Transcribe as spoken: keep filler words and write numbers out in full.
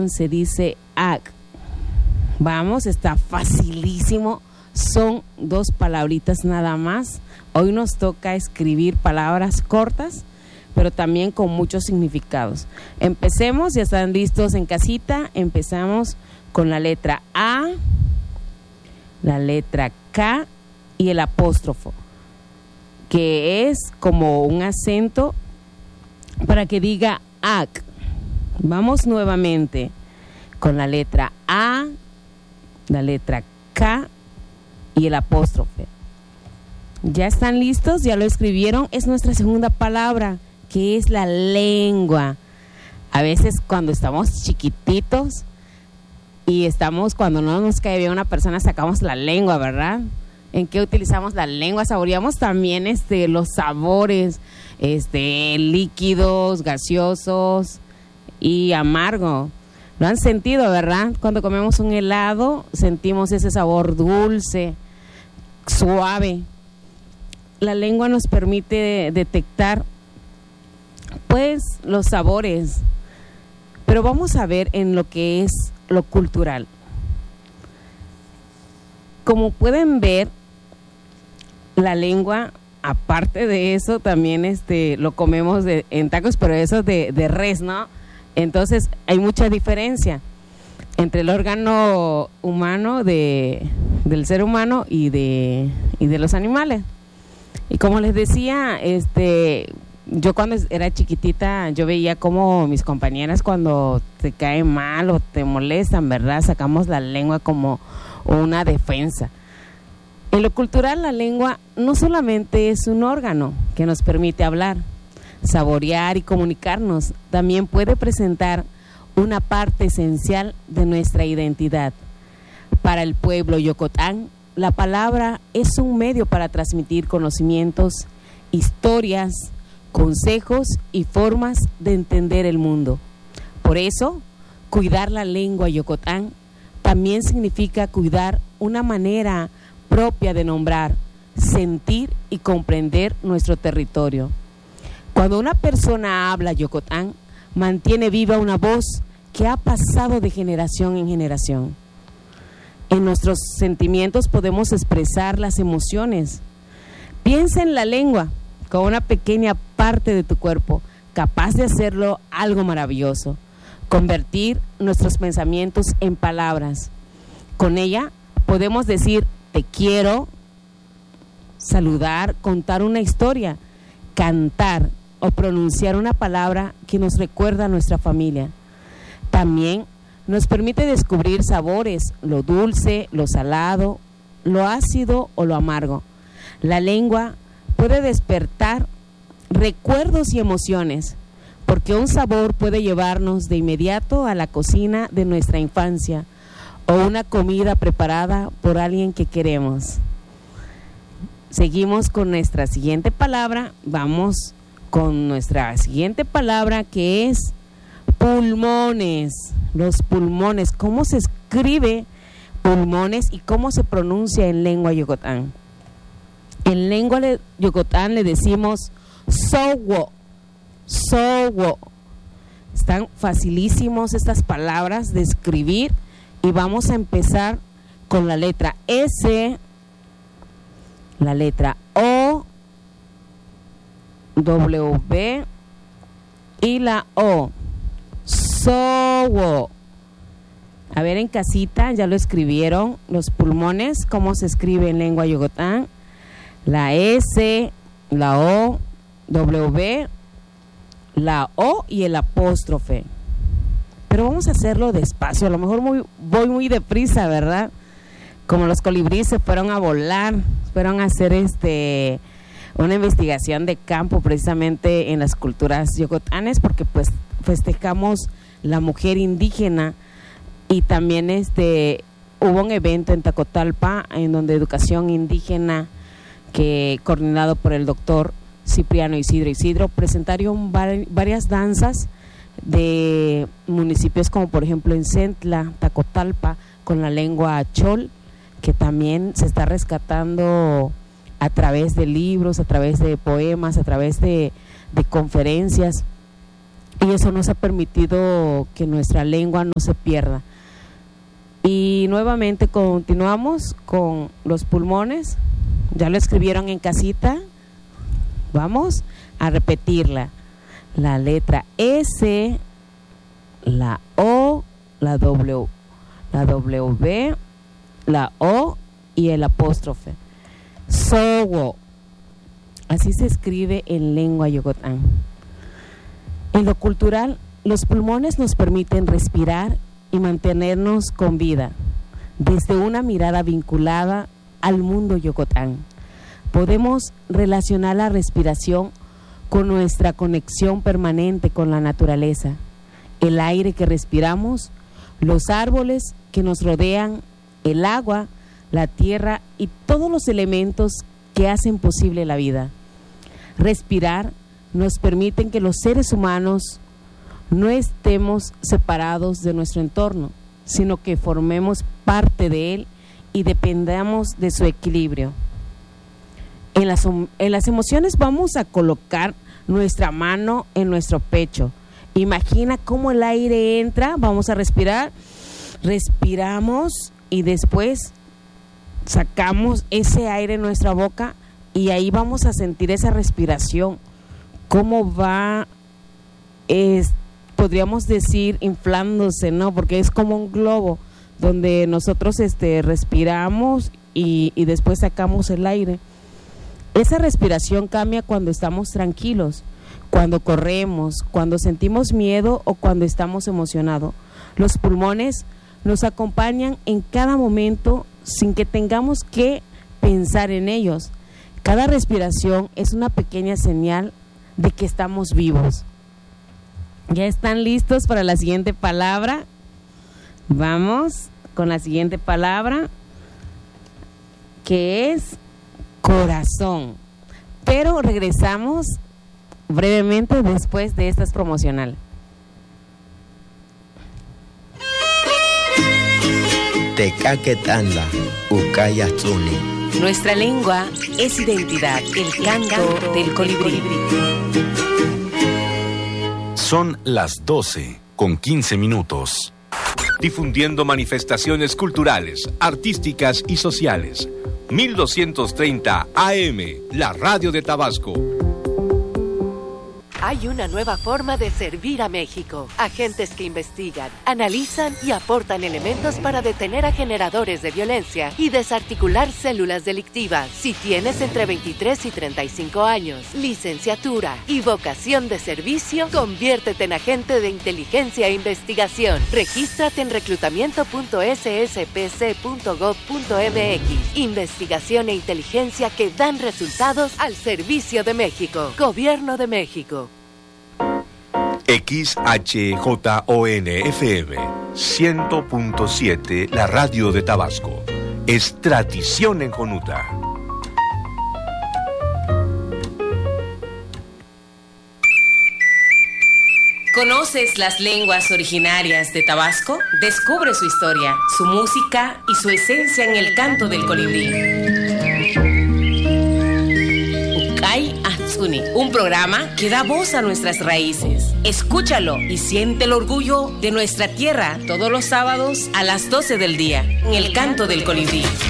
se dice ag. Vamos, está facilísimo. Son dos palabritas nada más. Hoy nos toca escribir palabras cortas, pero también con muchos significados. Empecemos, ya están listos en casita. Empezamos con la letra A, la letra K y el apóstrofo, que es como un acento para que diga ag. Vamos nuevamente con la letra A, la letra K y el apóstrofe. ¿Ya están listos? ¿Ya lo escribieron? Es nuestra segunda palabra, que es la lengua. A veces cuando estamos chiquititos y estamos, cuando no nos cae bien una persona, sacamos la lengua, ¿verdad? ¿En qué utilizamos la lengua? Saboreamos también este, los sabores, este, líquidos, gaseosos y amargo. Lo han sentido, ¿verdad? Cuando comemos un helado, sentimos ese sabor dulce, suave. La lengua nos permite detectar, pues, los sabores. Pero vamos a ver en lo que es lo cultural. Como pueden ver, la lengua, aparte de eso, también este, lo comemos de, en tacos, pero eso de, de res, ¿no? Entonces hay mucha diferencia entre el órgano humano de, del ser humano y de, y de los animales. Y como les decía, este, yo cuando era chiquitita, yo veía como mis compañeras cuando te caen mal o te molestan, ¿verdad? Sacamos la lengua como una defensa. En lo cultural, la lengua no solamente es un órgano que nos permite hablar, saborear y comunicarnos, también puede presentar una parte esencial de nuestra identidad. Para el pueblo yocotán, la palabra es un medio para transmitir conocimientos, historias, consejos y formas de entender el mundo. Por eso, cuidar la lengua yocotán también significa cuidar una manera propia de nombrar, sentir y comprender nuestro territorio. Cuando una persona habla yocotán, mantiene viva una voz que ha pasado de generación en generación. En nuestros sentimientos podemos expresar las emociones. Piensa en la lengua como una pequeña parte de tu cuerpo, capaz de hacerlo algo maravilloso, convertir nuestros pensamientos en palabras. Con ella podemos decir te quiero, saludar, contar una historia, cantar o pronunciar una palabra que nos recuerda a nuestra familia. También nos permite descubrir sabores, lo dulce, lo salado, lo ácido o lo amargo. La lengua puede despertar recuerdos y emociones, porque un sabor puede llevarnos de inmediato a la cocina de nuestra infancia o una comida preparada por alguien que queremos. Seguimos con nuestra siguiente palabra. Vamos con nuestra siguiente palabra, que es pulmones. Los pulmones. ¿Cómo se escribe pulmones y cómo se pronuncia en lengua yocotán? En lengua de yocotán le decimos sowo, sowo. Están facilísimos estas palabras de escribir y vamos a empezar con la letra S, la letra O, W y la O. Sowo. A ver en casita, ya lo escribieron, los pulmones, cómo se escribe en lengua yocotán. La S, la O, W, la O y el apóstrofe. Pero vamos a hacerlo despacio, a lo mejor muy, voy muy deprisa, ¿verdad? Como los colibríes se fueron a volar, fueron a hacer este una investigación de campo precisamente en las culturas yocotanes, porque pues festejamos la mujer indígena y también este hubo un evento en Tacotalpa en donde educación indígena, que coordinado por el doctor Cipriano Isidro Isidro, presentaron var- varias danzas de municipios como por ejemplo en Centla, Tacotalpa, con la lengua achol, que también se está rescatando a través de libros, a través de poemas, a través de, de conferencias. y eso nos ha permitido que nuestra lengua no se pierda. Y nuevamente continuamos con los pulmones. Ya lo escribieron en casita. Vamos a repetirla. La letra S, la O, la W, la W, la O y el apóstrofe. Sowo. Así se escribe en lengua yogotán. En lo cultural, los pulmones nos permiten respirar y mantenernos con vida, desde una mirada vinculada al mundo yogotán. Podemos relacionar la respiración con nuestra conexión permanente con la naturaleza, el aire que respiramos, los árboles que nos rodean, el agua, la tierra y todos los elementos que hacen posible la vida. Respirar nos permite que los seres humanos no estemos separados de nuestro entorno, sino que formemos parte de él y dependamos de su equilibrio. En las, en las emociones vamos a colocar nuestra mano en nuestro pecho. Imagina cómo el aire entra, vamos a respirar, respiramos y después sacamos ese aire en nuestra boca y ahí vamos a sentir esa respiración, cómo va, es, podríamos decir, inflándose, ¿no? Porque es como un globo donde nosotros este, respiramos y, y después sacamos el aire. Esa respiración cambia cuando estamos tranquilos, cuando corremos, cuando sentimos miedo o cuando estamos emocionados. Los pulmones nos acompañan en cada momento sin que tengamos que pensar en ellos. Cada respiración es una pequeña señal de que estamos vivos. ¿Ya están listos para la siguiente palabra? Vamos con la siguiente palabra, que es corazón. Pero regresamos brevemente después de estas promocionales. Tecaquetanda, Ucayatzuni. Nuestra lengua es identidad, el canto del colibrí. Son las doce con quince minutos. Difundiendo manifestaciones culturales, artísticas y sociales. mil doscientos treinta A M, la radio de Tabasco. Hay una nueva forma de servir a México. Agentes que investigan, analizan y aportan elementos para detener a generadores de violencia y desarticular células delictivas. Si tienes entre veintitrés y treinta y cinco años, licenciatura y vocación de servicio, conviértete en agente de inteligencia e investigación. Regístrate en reclutamiento punto s s p c punto gov punto m x. Investigación e inteligencia que dan resultados al servicio de México. Gobierno de México. X H J O N F M cien punto siete, la radio de Tabasco. Es tradición en Jonuta. ¿Conoces las lenguas originarias de Tabasco? Descubre su historia, su música y su esencia en el canto del colibrí. Un programa que da voz a nuestras raíces. Escúchalo y siente el orgullo de nuestra tierra todos los sábados a las doce del día en el canto del colibrí.